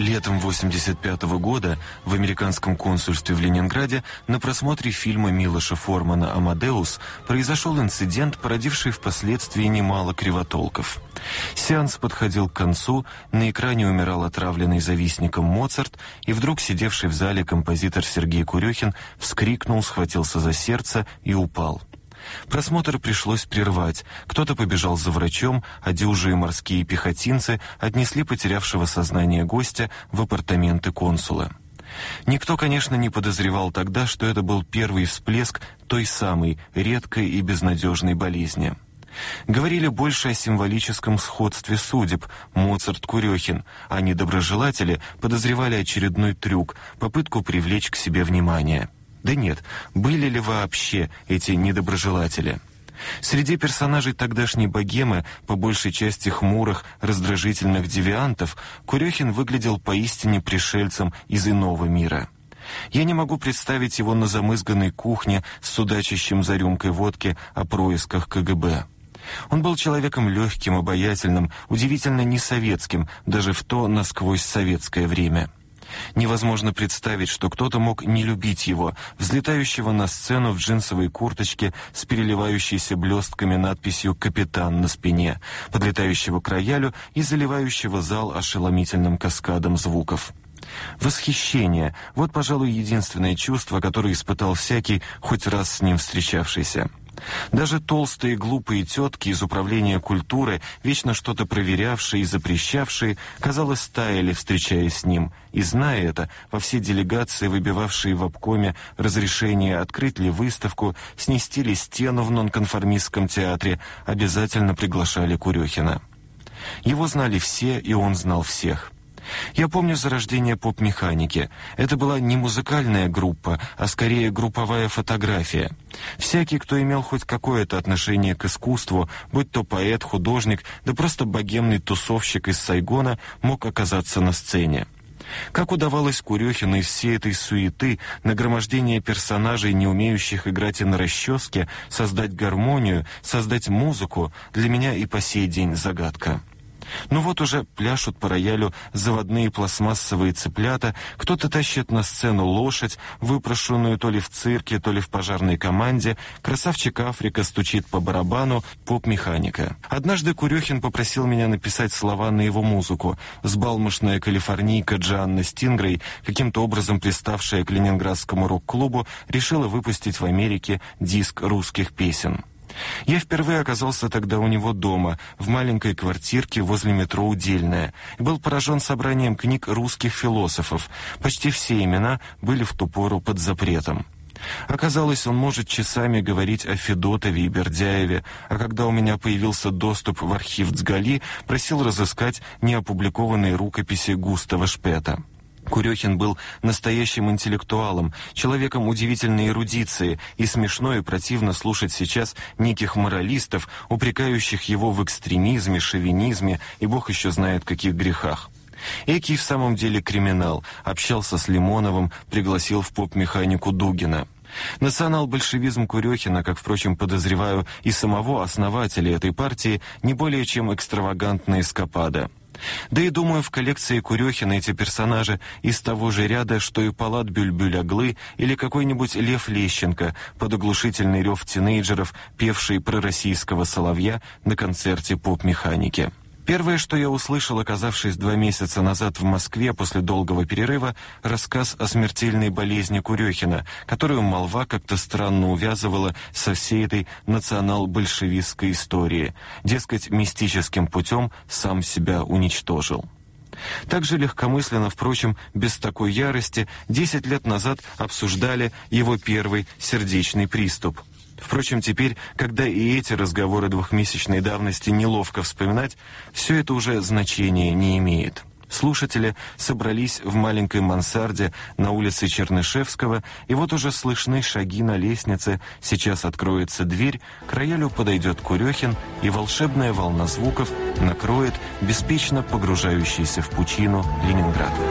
Летом 1985 года в американском консульстве в Ленинграде на просмотре фильма Милоша Формана «Амадеус» произошел инцидент, породивший впоследствии немало кривотолков. Сеанс подходил к концу, на экране умирал отравленный завистником Моцарт, и вдруг сидевший в зале композитор Сергей Курехин вскрикнул, схватился за сердце и упал. Просмотр пришлось прервать. Кто-то побежал за врачом, а дюжие морские пехотинцы отнесли потерявшего сознание гостя в апартаменты консула. Никто, конечно, не подозревал тогда, что это был первый всплеск той самой редкой и безнадежной болезни. Говорили больше о символическом сходстве судеб Моцарт-Курехин, а недоброжелатели подозревали очередной трюк, попытку привлечь к себе внимание. Да нет, были ли вообще эти недоброжелатели? Среди персонажей тогдашней богемы, по большей части хмурых, раздражительных девиантов, Курехин выглядел поистине пришельцем из иного мира. Я не могу представить его на замызганной кухне с судачащим за рюмкой водки о происках КГБ. Он был человеком легким, обаятельным, удивительно несоветским, даже в то насквозь советское время. Невозможно представить, что кто-то мог не любить его, взлетающего на сцену в джинсовой курточке с переливающейся блестками надписью «Капитан» на спине, подлетающего к роялю и заливающего зал ошеломительным каскадом звуков. Восхищение — вот, пожалуй, единственное чувство, которое испытал всякий, хоть раз с ним встречавшийся. Даже толстые глупые тетки из управления культуры, вечно что-то проверявшие и запрещавшие, казалось, таяли, встречаясь с ним. И, зная это, во все делегации, выбивавшие в обкоме разрешение открыть ли выставку, снести ли стену в нонконформистском театре, обязательно приглашали Курехина. Его знали все, и он знал всех. Я помню зарождение поп-механики. Это была не музыкальная группа, а скорее групповая фотография. Всякий, кто имел хоть какое-то отношение к искусству, будь то поэт, художник, да просто богемный тусовщик из Сайгона, мог оказаться на сцене. Как удавалось Курехину из всей этой суеты, нагромождения персонажей, не умеющих играть и на расческе, создать гармонию, создать музыку, для меня и по сей день загадка. Ну вот уже пляшут по роялю заводные пластмассовые цыплята, кто-то тащит на сцену лошадь, выпрошенную то ли в цирке, то ли в пожарной команде, красавчик Африка стучит по барабану, поп-механика. Однажды Курехин попросил меня написать слова на его музыку. Взбалмошная калифорнийка Джоанна Стингрей, каким-то образом приставшая к ленинградскому рок-клубу, решила выпустить в Америке диск русских песен. Я впервые оказался тогда у него дома, в маленькой квартирке возле метро «Удельная», и был поражен собранием книг русских философов. Почти все имена были в ту пору под запретом. Оказалось, он может часами говорить о Федотове и Бердяеве, а когда у меня появился доступ в архив Цгали, просил разыскать неопубликованные рукописи Густава Шпета. Курехин был настоящим интеллектуалом, человеком удивительной эрудиции, и смешно и противно слушать сейчас неких моралистов, упрекающих его в экстремизме, шовинизме и бог еще знает каких грехах. Экий в самом деле криминал, общался с Лимоновым, пригласил в поп-механику Дугина. Национал-большевизм Курехина, как, впрочем, подозреваю, и самого основателя этой партии, не более чем экстравагантная эскапада. Да и, думаю, в коллекции Курехина эти персонажи из того же ряда, что и Палат Бюльбюль-Оглы или какой-нибудь Лев Лещенко под оглушительный рев тинейджеров, певший пророссийского соловья на концерте поп-механики. Первое, что я услышал, оказавшись 2 месяца назад в Москве после долгого перерыва, рассказ о смертельной болезни Курехина, которую молва как-то странно увязывала со всей этой национал-большевистской историей. Дескать, мистическим путем сам себя уничтожил. Так же легкомысленно, впрочем, без такой ярости, 10 лет назад обсуждали его первый сердечный приступ. Впрочем, теперь, когда и эти разговоры двухмесячной давности неловко вспоминать, все это уже значения не имеет. Слушатели собрались в маленькой мансарде на улице Чернышевского, и вот уже слышны шаги на лестнице, сейчас откроется дверь, к роялю подойдет Курехин, и волшебная волна звуков накроет беспечно погружающийся в пучину Ленинград.